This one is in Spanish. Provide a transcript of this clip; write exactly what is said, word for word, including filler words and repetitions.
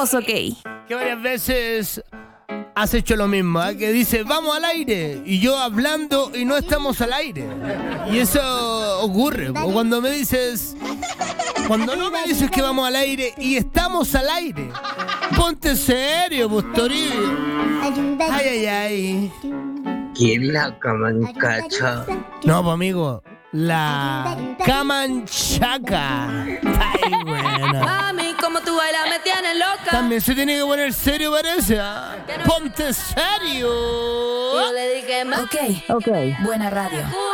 todos ok. Que varias veces has hecho lo mismo, ¿eh? Que dices, vamos al aire, y yo hablando y no estamos al aire. Y eso ocurre. O cuando me dices, cuando no me dices que vamos al aire y estamos al aire. Ponte serio, pues, Toribio. Ay, ay, ay. ¿Quién la camancacha? No, pues, amigo, la Camanchaca. Ay, buena. Mami, como tú bailas me tienes loca. También se tiene que poner serio, parece. ¿Ah? Ponte serio. Yo le dije, ok, Ok. buena radio.